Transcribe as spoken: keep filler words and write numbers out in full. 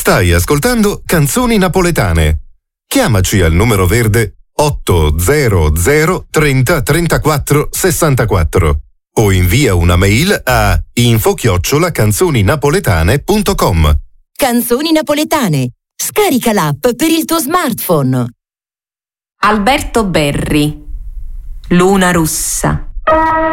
Stai ascoltando Canzoni Napoletane. Chiamaci al numero verde otto zero zero trenta trentaquattro sessantaquattro o invia una mail a info chiocciola canzoninapoletane punto com. Canzoni Napoletane. Scarica l'app per il tuo smartphone. Alberto Berri, Luna Russa.